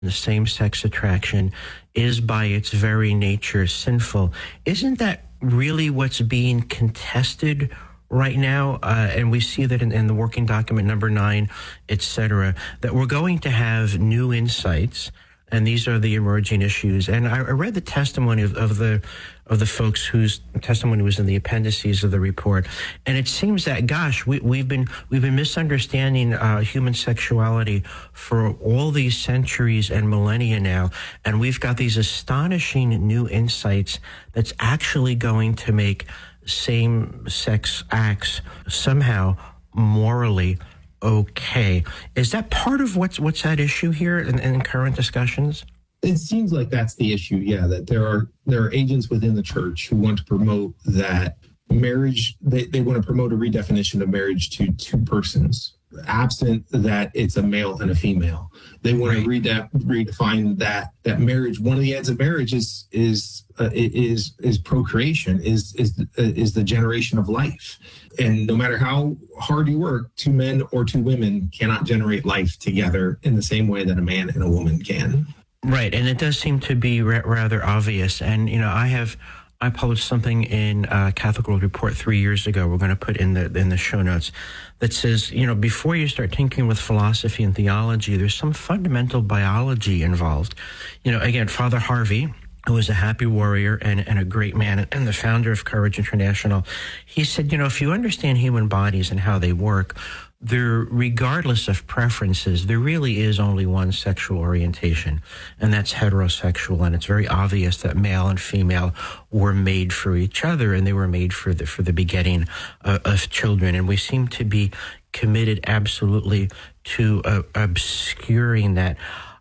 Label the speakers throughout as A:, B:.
A: The same-sex attraction is by its very nature sinful. Isn't that really what's being contested right now? And we see that in the working document number 9, et cetera, that we're going to have new insights, and these are the emerging issues. And I read the testimony of the folks whose testimony was in the appendices of the report, and it seems that, gosh, we've been misunderstanding human sexuality for all these centuries and millennia now, and we've got these astonishing new insights that's actually going to make same-sex acts somehow morally okay. Is that part of what's at issue here in current discussions?
B: It seems like that's the issue, yeah, that there are agents within the church who want to promote that marriage, they want to promote a redefinition of marriage to two persons, absent that it's a male and a female. They want to redefine that marriage. One of the ends of marriage is procreation, is the generation of life. And no matter how hard you work, 2 men or 2 women cannot generate life together in the same way that a man and a woman can.
A: Right, and it does seem to be rather obvious. And I published something in Catholic World Report 3 years ago. We're going to put in the show notes that says, before you start tinkering with philosophy and theology, there's some fundamental biology involved. Again, Father Harvey, who was a happy warrior and a great man and the founder of Courage International, he said, if you understand human bodies and how they work, there, regardless of preferences, there really is only one sexual orientation, and that's heterosexual. And it's very obvious that male and female were made for each other, and they were made for the begetting of children. And we seem to be committed absolutely to obscuring that.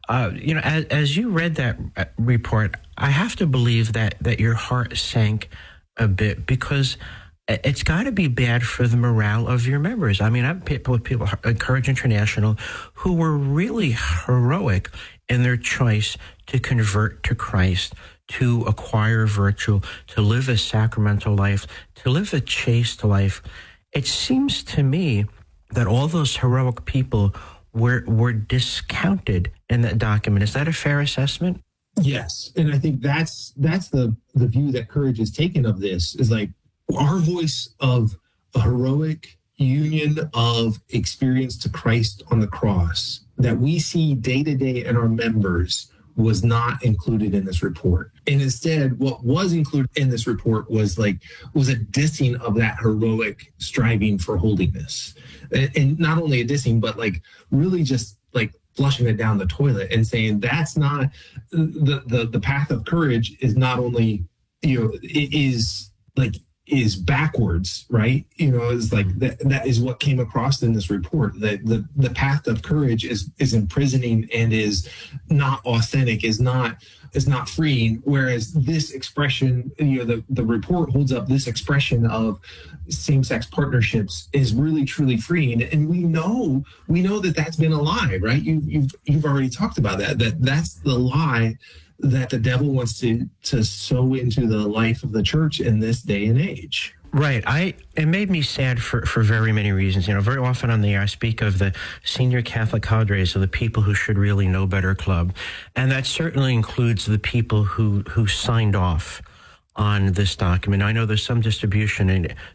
A: As you read that report, I have to believe that your heart sank a bit, because it's got to be bad for the morale of your members. I mean, I'm people at Courage International who were really heroic in their choice to convert to Christ, to acquire virtue, to live a sacramental life, to live a chaste life. It seems to me that all those heroic people were discounted in that document. Is that a fair assessment?
B: Yes, and I think that's the view that Courage has taken of this, is like, our voice of a heroic union of experience to Christ on the cross that we see day to day in our members was not included in this report. And instead, what was included in this report was a dissing of that heroic striving for holiness. And not only a dissing, but really just flushing it down the toilet and saying that's not the path of courage is not only, is backwards, right? Is that is what came across in this report, that the path of courage is imprisoning and is not authentic, is not freeing, whereas this expression, the report holds up this expression of same-sex partnerships is really truly freeing. And we know that that's been a lie, right? You've already talked about that's the lie that the devil wants to sow into the life of the church in this day and age.
A: Right. It made me sad for very many reasons. Very often on the air I speak of the senior Catholic cadres of the people who should really know better club. And that certainly includes the people who signed off on this document. I know there's some disputation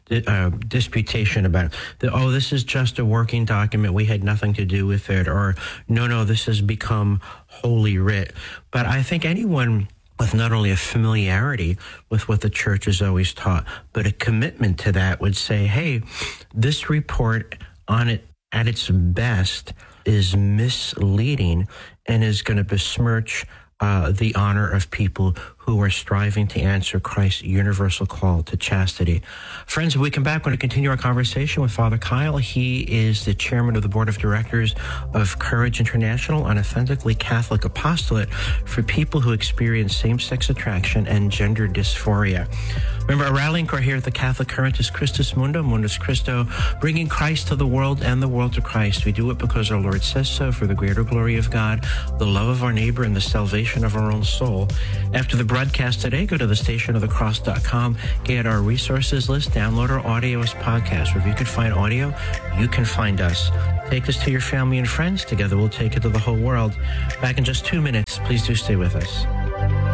A: about it. This is just a working document. We had nothing to do with it. Or, no, this has become Holy Writ. But I think anyone with not only a familiarity with what the church has always taught, but a commitment to that would say, hey, this report at its best is misleading and is going to besmirch the honor of people who are striving to answer Christ's universal call to chastity. Friends, when we come back, we're going to continue our conversation with Father Kyle. He is the chairman of the board of directors of Courage International, an authentically Catholic apostolate for people who experience same-sex attraction and gender dysphoria. Remember, our rallying cry here at the Catholic Current is Christus Mundum, Mundus Christo, bringing Christ to the world and the world to Christ. We do it because our Lord says so, for the greater glory of God, the love of our neighbor, and the salvation of our own soul. After the break, broadcast today, go to thestationofthecross.com, get our resources list, download our audio as podcast. Wherever you can find audio, you can find us. Take this to your family and friends. Together we'll take it to the whole world. Back in just 2 minutes. Please do stay with us.